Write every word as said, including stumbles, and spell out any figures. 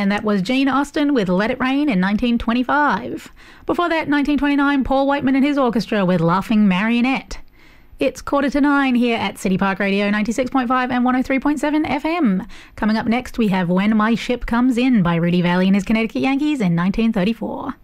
And that was Gene Austin with Let It Rain in nineteen twenty-five. Before that, nineteen twenty-nine, Paul Whiteman and his orchestra with Laughing Marionette. It's quarter to nine here at City Park Radio ninety-six point five and one oh three point seven F M. Coming up next, we have When My Ship Comes In by Rudy Valley and his Connecticut Yankees in nineteen thirty-four.